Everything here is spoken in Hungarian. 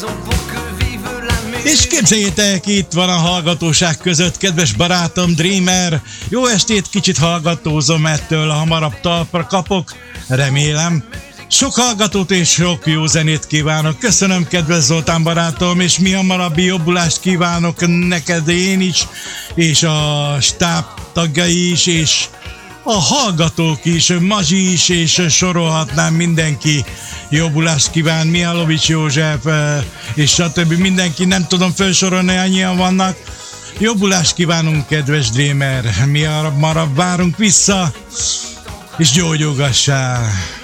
És képzeljétek, itt van a hallgatóság között, kedves barátom, Dreamer. Jó estét, kicsit hallgatózom, ettől hamarabb talpra kapok, remélem. Sok hallgatót és sok jó zenét kívánok. Köszönöm, kedves Zoltán barátom, és mi hamarabbi jobbulást kívánok neked én is, és a stáb tagjai is, és a hallgatók is, Mazsi is, és sorolhatnám, mindenki jobbulást kíván, Mihálovics József, és stb. Mindenki, nem tudom felsorolni, annyian vannak. Jobbulást kívánunk, kedves Dreamer, mi marab várunk vissza, és gyógyulgassál!